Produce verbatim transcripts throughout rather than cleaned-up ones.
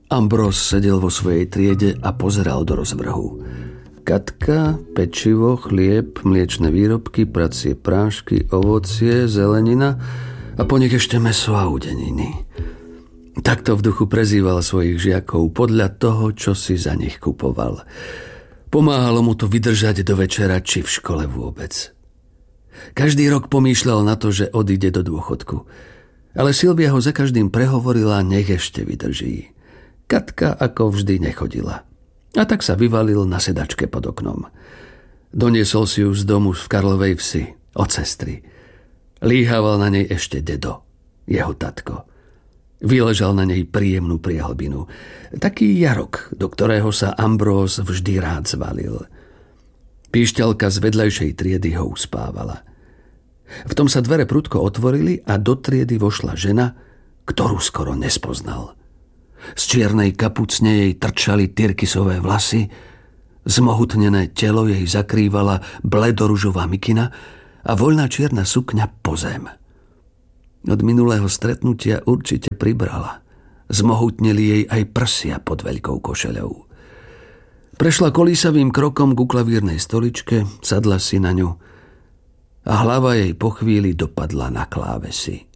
Ambrós sedel vo svojej triede a pozeral do rozvrhu. Katka, pečivo, chlieb, mliečne výrobky, pracie prášky, ovocie, zelenina a po nich ešte mäso a udeniny. Takto v duchu prezýval svojich žiakov podľa toho, čo si za nich kupoval. Pomáhalo mu to vydržať do večera, či v škole vôbec. Každý rok pomýšľal na to, že odíde do dôchodku. Ale Silvia ho za každým prehovorila, nech ešte vydrží. Katka ako vždy nechodila. A tak sa vyvalil na sedačke pod oknom. Doniesol si ju z domu v Karlovej Vsi, od sestry. Líhaval na nej ešte dedo, jeho tatko. Vyležal na nej príjemnú priehlbinu. Taký jarok, do ktorého sa Ambrós vždy rád zvalil. Píšťalka z vedľajšej triedy ho uspávala. V tom sa dvere prudko otvorili a do triedy vošla žena, ktorú skoro nespoznal. Z čiernej kapucne jej trčali tyrkysové vlasy, zmohutnené telo jej zakrývala bledoružová mikina a voľná čierna sukňa po zem. Od minulého stretnutia určite pribrala. Zmohutneli jej aj prsia pod veľkou košeľou. Prešla kolísavým krokom ku klavírnej stoličke, sadla si na ňu a hlava jej po chvíli dopadla na klávesy.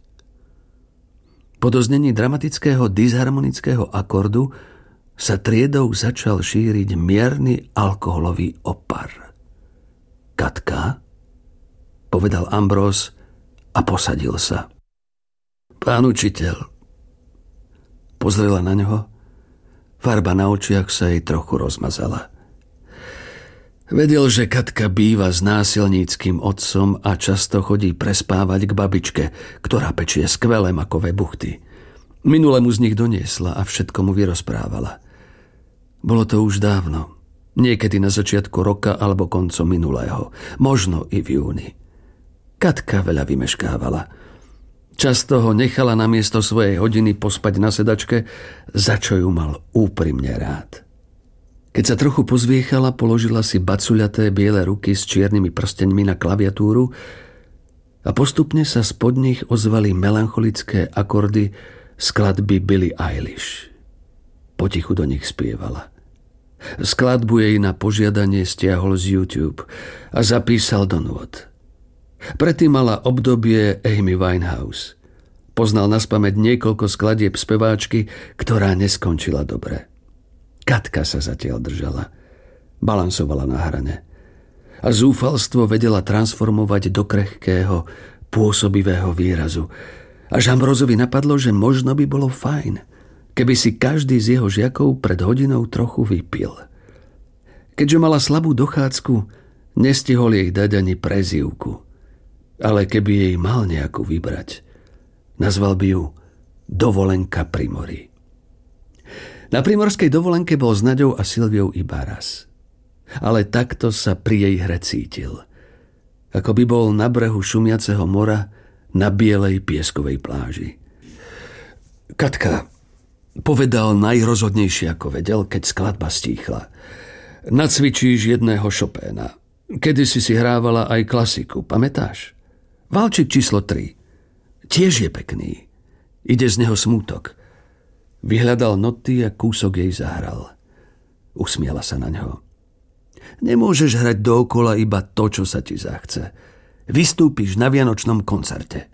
Po doznení dramatického disharmonického akordu sa triedou začal šíriť mierny alkoholový opar. Katka, povedal Ambrós a posadil sa. Pán učiteľ. Pozrela na ňoho. Farba na očiach sa jej trochu rozmazala. Vedel, že Katka býva s násilníckym otcom a často chodí prespávať k babičke, ktorá pečie skvelé makové buchty. Minule mu z nich doniesla a všetko mu vyrozprávala. Bolo to už dávno. Niekedy na začiatku roka alebo koncom minulého. Možno i v júni. Katka veľa vymeškávala. Často ho nechala namiesto svojej hodiny pospať na sedačke, za čo ju mal úprimne rád. Keď sa trochu pozviechala, položila si bacuľaté biele ruky s čiernymi prsteňmi na klaviatúru a postupne sa spod nich ozvali melancholické akordy skladby Billie Eilish. Potichu do nich spievala. Skladbu jej na požiadanie stiahol z YouTube a zapísal do nôt. Predtým mala obdobie Amy Winehouse. Poznal naspamäť niekoľko skladieb speváčky, ktorá neskončila dobre. Katka sa zatiaľ držala. Balansovala na hrane. A zúfalstvo vedela transformovať do krehkého, pôsobivého výrazu. Až Ambrózovi napadlo, že možno by bolo fajn, keby si každý z jeho žiakov pred hodinou trochu vypil. Keďže mala slabú dochádzku, nestihol jej dať ani prezývku. Ale keby jej mal nejakú vybrať, nazval by ju Dovolenka pri mori. Na primorskej dovolenke bol s Naďou a Silviou iba raz. Ale takto sa pri jej hre cítil. Ako by bol na brehu šumiaceho mora na bielej pieskovej pláži. Katka, povedal najrozhodnejšie ako vedel, keď skladba stíchla. Nacvičíš jedného Chopina. Kedysi si hrávala aj klasiku, pamätáš? Valčík číslo tri. Tiež je pekný. Ide z neho smútok. Vyhľadal noty a kúsok jej zahral. Usmiela sa na ňo. Nemôžeš hrať dookola iba to, čo sa ti zachce. Vystúpiš na vianočnom koncerte.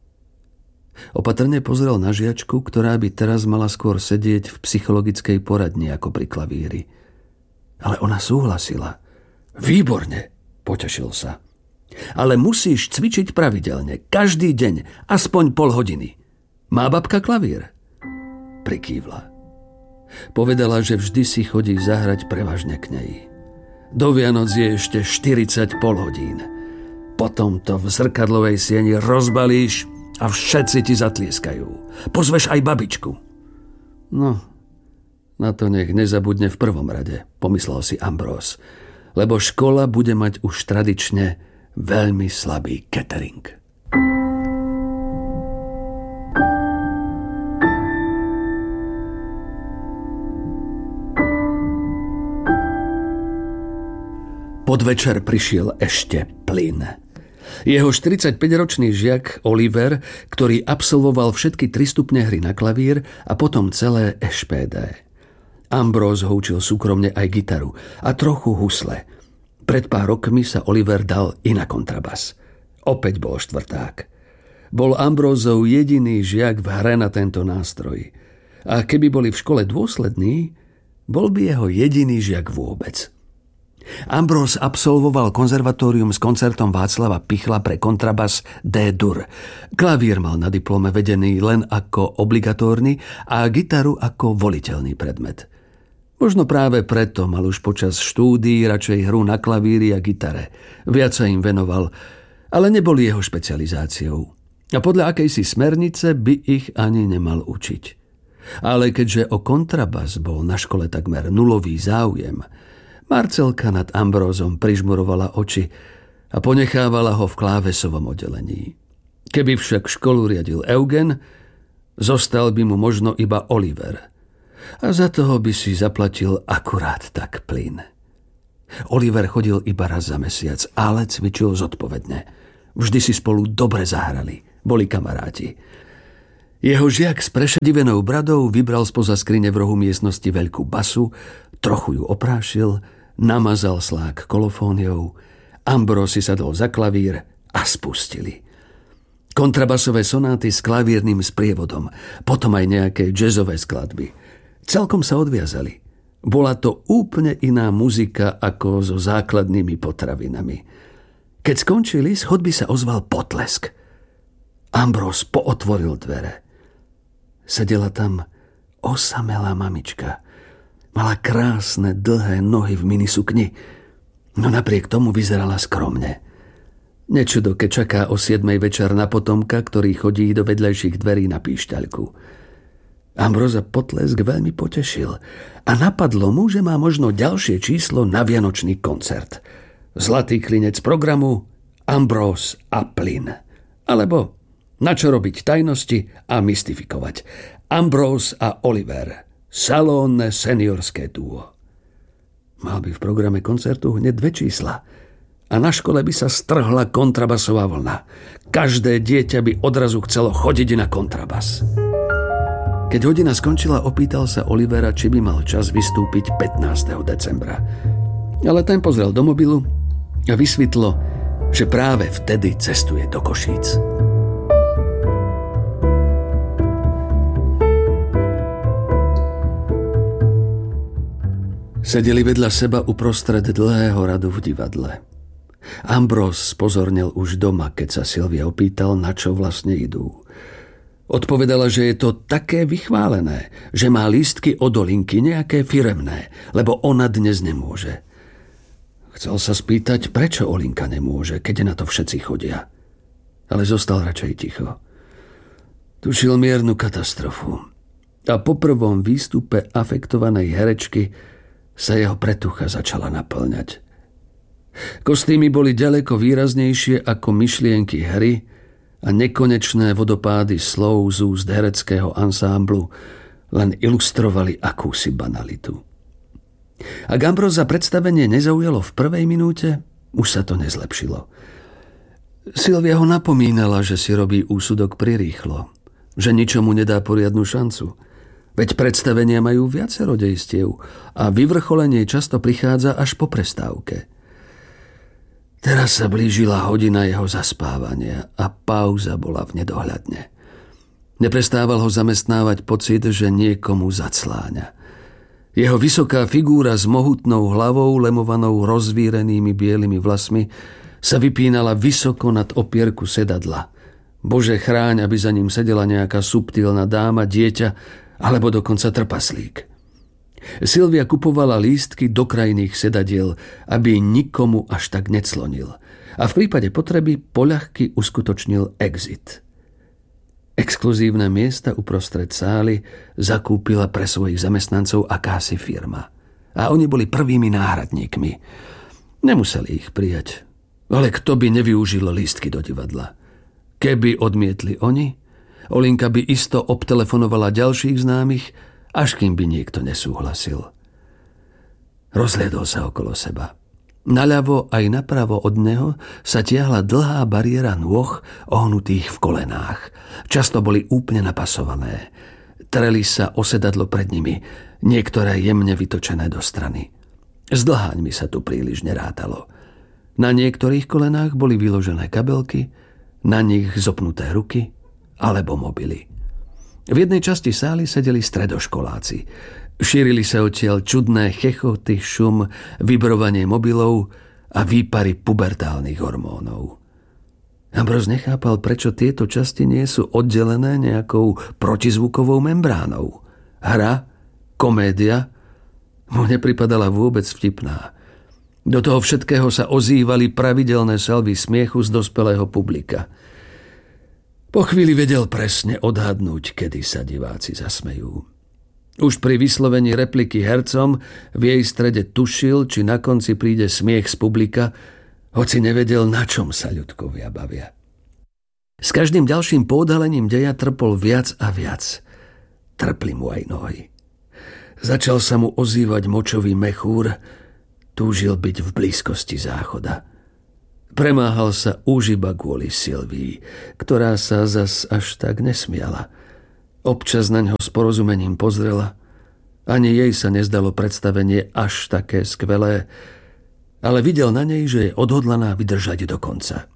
Opatrne pozrel na žiačku, ktorá by teraz mala skôr sedieť v psychologickej poradni ako pri klavíri. Ale ona súhlasila. Výborne, potešil sa. Ale musíš cvičiť pravidelne, každý deň, aspoň pol hodiny. Má babka klavír? Prikývla. Povedala, že vždy si chodí zahrať prevažne k nej. Do Vianoc je ešte štyridsať pol hodín. Potom to v zrkadlovej sieni rozbalíš a všetci ti zatlieskajú. Pozveš aj babičku. No, na to nech nezabudne v prvom rade, pomyslel si Ambrós, lebo škola bude mať už tradične veľmi slabý catering. Podvečer prišiel ešte plyn. Jeho štyridsaťpäťročný žiak Oliver, ktorý absolvoval všetky tri stupne hry na klavír a potom celé eš pé dé. Ambrós ho učil súkromne aj gitaru a trochu husle. Pred pár rokmi sa Oliver dal i na kontrabas. Opäť bol štvrták. Bol Ambrózov jediný žiak v hre na tento nástroj. A keby boli v škole dôslední, bol by jeho jediný žiak vôbec. Ambróz absolvoval konzervatórium s koncertom Václava Pichla pre kontrabas D-dur. Klavír mal na diplome vedený len ako obligatórny a gitaru ako voliteľný predmet. Možno práve preto mal už počas štúdií radšej hru na klavíri a gitare. Viac sa im venoval, ale neboli jeho špecializáciou. A podľa akejsi smernice by ich ani nemal učiť. Ale keďže o kontrabas bol na škole takmer nulový záujem, Marcelka nad Ambrózom prižmurovala oči a ponechávala ho v klávesovom oddelení. Keby však školu riadil Eugen, zostal by mu možno iba Oliver. A za toho by si zaplatil akurát tak plyn. Oliver chodil iba raz za mesiac, ale cvičil zodpovedne. Vždy si spolu dobre zahrali. Boli kamaráti. Jeho žiak s prešedivenou bradou vybral spoza skrine v rohu miestnosti veľkú basu, trochu ju oprášil, namazal slák kolofóniou, Ambróz si sadol za klavír a spustili. Kontrabasové sonáty s klavírnym sprievodom, potom aj nejaké jazzové skladby. Celkom sa odviazali. Bola to úplne iná muzika ako so základnými potravinami. Keď skončili, z chodby sa ozval potlesk. Ambróz pootvoril dvere. Sedela tam osamelá mamička. Mala krásne, dlhé nohy v minisukni, no napriek tomu vyzerala skromne. Nečudo, keď čaká o siedmej večer na potomka, ktorý chodí do vedľajších dverí na píšťaľku. Ambróza potlesk veľmi potešil a napadlo mu, že má možno ďalšie číslo na vianočný koncert. Zlatý klinec programu Ambróz a plyn. Alebo na čo robiť tajnosti a mystifikovať. Ambróz a Oliver. Salónne seniorské duo. Mal by v programe koncertu hneď dve čísla a na škole by sa strhla kontrabasová vlna. Každé dieťa by odrazu chcelo chodiť na kontrabas. Keď hodina skončila, opýtal sa Olivera, či by mal čas vystúpiť pätnásteho decembra. Ale ten pozrel do mobilu a vysvetlo, že práve vtedy cestuje do Košíc. Sedeli vedľa seba uprostred dlhého radu v divadle. Ambróz spozornil už doma, keď sa Silvia opýtal, na čo vlastne idú. Odpovedala, že je to také vychválené, že má lístky od Olinky nejaké firemné, lebo ona dnes nemôže. Chcel sa spýtať, prečo Olinka nemôže, keď na to všetci chodia. Ale zostal radšej ticho. Tušil miernu katastrofu. A po prvom výstupe afektovanej herečky sa jeho pretucha začala naplňať. Kostýmy boli ďaleko výraznejšie ako myšlienky hry a nekonečné vodopády slov z úst hereckého ansámblu len ilustrovali akúsi banalitu. Ak Ambróza predstavenie nezaujalo v prvej minúte, už sa to nezlepšilo. Silvia ho napomínala, že si robí úsudok prirýchlo, že ničomu nedá poriadnu šancu. Veď predstavenia majú viacero dejstiev a vyvrcholenie často prichádza až po prestávke. Teraz sa blížila hodina jeho zaspávania a pauza bola v nedohľadne. Neprestával ho zamestnávať pocit, že niekomu zacláňa. Jeho vysoká figúra s mohutnou hlavou, lemovanou rozvírenými bielými vlasmi, sa vypínala vysoko nad opierku sedadla. Bože chráň, aby za ním sedela nejaká subtilná dáma, dieťa, alebo dokonca trpaslík. Silvia kupovala lístky do krajných sedadiel, aby nikomu až tak neclonil. A v prípade potreby poľahky uskutočnil exit. Exkluzívne miesta uprostred sály zakúpila pre svojich zamestnancov akási firma. A oni boli prvými náhradníkmi. Nemuseli ich prijať. Ale kto by nevyužil lístky do divadla? Keby odmietli oni, Olinka by isto obtelefonovala ďalších známych, až kým by niekto nesúhlasil. Rozhliadol sa okolo seba. Naľavo aj napravo od neho sa tiahla dlhá bariéra nôh ohnutých v kolenách. Často boli úplne napasované. treli sa o sedadlo pred nimi, niektoré jemne vytočené do strany. S dlháňmi sa tu príliš nerátalo. Na niektorých kolenách boli vyložené kabelky, na nich zopnuté ruky alebo mobily. V jednej časti sály sedeli stredoškoláci. Šírili sa odtiaľ čudné chechoty, šum, vibrovanie mobilov a výpary pubertálnych hormónov. Ambrose nechápal, prečo tieto časti nie sú oddelené nejakou protizvukovou membránou. Hra, komédia mu nepripadala vôbec vtipná. Do toho všetkého sa ozývali pravidelné salvy smiechu z dospelého publika. Po chvíli vedel presne odhadnúť, kedy sa diváci zasmejú. Už pri vyslovení repliky hercom v jej strede tušil, či na konci príde smiech z publika, hoci nevedel, na čom sa ľudkovia bavia. S každým ďalším poodhalením deja trpol viac a viac. Trpli mu aj nohy. Začal sa mu ozývať močový mechúr, túžil byť v blízkosti záchoda. Premáhal sa už iba kvôli Sylvii, ktorá sa zas až tak nesmiala. Občas na ňo s porozumením pozrela. Ani jej sa nezdalo predstavenie až také skvelé, ale videl na nej, že je odhodlaná vydržať do konca.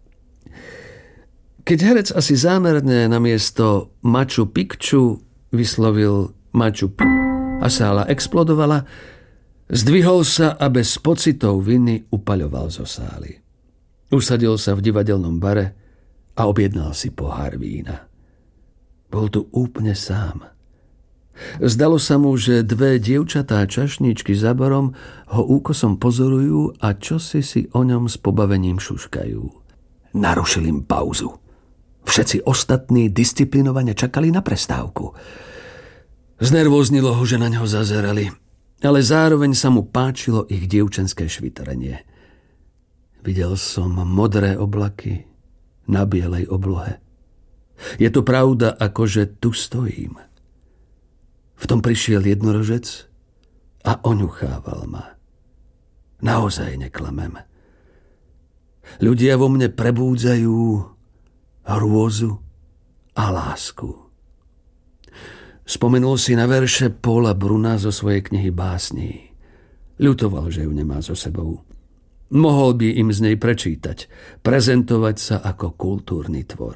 Keď herec asi zámerne namiesto Machu Picchu vyslovil Machu Picchu a sála explodovala, zdvihol sa a bez pocitov viny upaľoval zo sály. Usadil sa v divadelnom bare a objednal si pohár vína. Bol tu úplne sám. Zdalo sa mu, že dve dievčatá čašníčky za barom ho úkosom pozorujú a čosi si o ňom s pobavením šuškajú. Narušil im pauzu. Všetci ostatní disciplinovane čakali na prestávku. Znervóznilo ho, že na ňo zazerali, ale zároveň sa mu páčilo ich dievčenské švitrenie. Videl som modré oblaky na bielej oblohe. Je to pravda, akože tu stojím. V tom prišiel jednorožec a oňuchával ma. Naozaj neklamem. Ľudia vo mne prebúdzajú hrôzu a lásku. Spomenul si na verše Paula Bruna zo svojej knihy básní. Ľutoval, že ju nemá so sebou. Mohol by im z nej prečítať, prezentovať sa ako kultúrny tvor.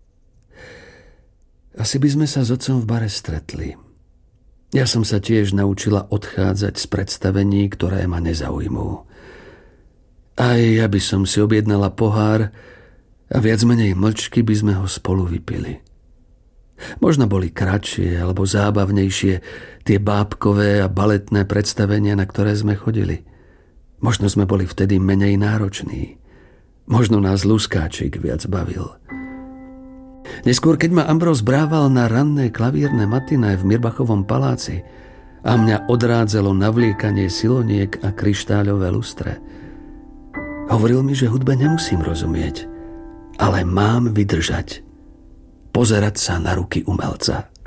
Asi by sme sa s otcom v bare stretli. Ja som sa tiež naučila odchádzať z predstavení, ktoré ma nezaujímú. Aj ja by som si objednala pohár a viac menej mlčky by sme ho spolu vypili. Možno boli kratšie alebo zábavnejšie tie bábkové a baletné predstavenia, na ktoré sme chodili. Možno sme boli vtedy menej nároční. Možno nás luskáčik viac bavil. Neskôr, keď ma Ambrose brával na ranné klaviérne matiné v Mirbachovom paláci a mňa odrádzalo navliekanie siloniek a kryštáľové lustre, hovoril mi, že hudbe nemusím rozumieť, ale mám vydržať, pozerať sa na ruky umelca.